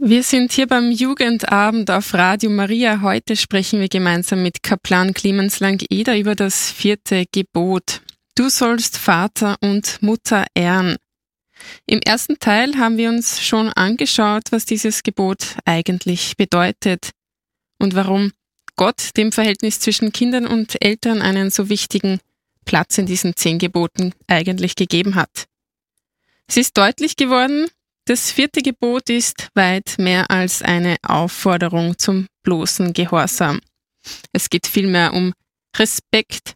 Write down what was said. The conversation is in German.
Wir sind hier beim Jugendabend auf Radio Maria. Heute sprechen wir gemeinsam mit Kaplan Clemens Lang-Eder über das 4. Gebot. Du sollst Vater und Mutter ehren. Im ersten Teil haben wir uns schon angeschaut, was dieses Gebot eigentlich bedeutet und warum Gott dem Verhältnis zwischen Kindern und Eltern einen so wichtigen Platz in diesen 10 Geboten eigentlich gegeben hat. Es ist deutlich geworden, das 4. Gebot ist weit mehr als eine Aufforderung zum bloßen Gehorsam. Es geht vielmehr um Respekt